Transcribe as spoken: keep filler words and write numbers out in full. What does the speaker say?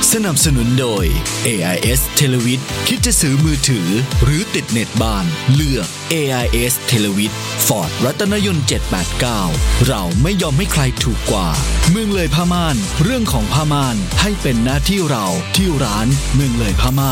สนับสนุนโดย เอ ไอ เอส Televid คิดจะซื้อมือถือหรือติดเน็ตบ้านเลือก เอ ไอ เอส Televid Ford รัตนยนต์เจ็ดแปดเก้าเราไม่ยอมให้ใครถูกกว่าเมืองเลยผ้าม่านเรื่องของผ้าม่านให้เป็นหน้าที่เราที่ร้านเมืองเลยผ้าม่าน